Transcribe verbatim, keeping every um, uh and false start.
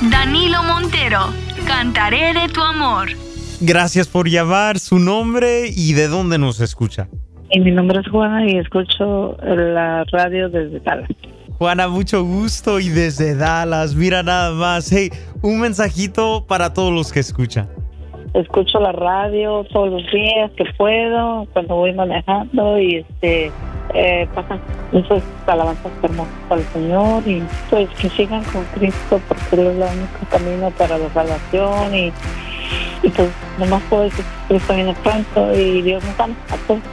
Danilo Montero, Cantaré de tu amor. Gracias por llamar, su nombre y de dónde nos escucha. Y mi nombre es Juana y escucho la radio desde Dallas. Juana, mucho gusto y desde Dallas, mira nada más. Hey, un mensajito para todos los que escuchan. Escucho la radio todos los días que puedo, cuando voy manejando y este eh, pasan esas alabanzas hermosas al Señor y pues que sigan con Cristo porque Él es el único camino para la salvación y, y pues nomás puedo decir que Cristo viene pronto y Dios nos ama a todos.